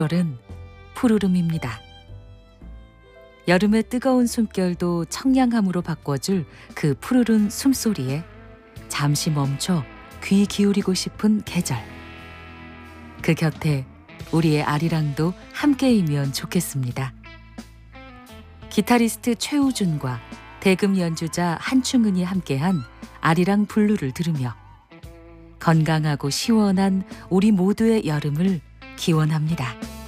계절은 푸르름입니다. 여름의 뜨거운 숨결도 청량함으로 바꿔줄 그 푸르른 숨소리에 잠시 멈춰 귀 기울이고 싶은 계절. 그 곁에 우리의 아리랑도 함께이면 좋겠습니다. 기타리스트 최우준과 대금 연주자 한충은이 함께한 아리랑 블루를 들으며 건강하고 시원한 우리 모두의 여름을 기원합니다.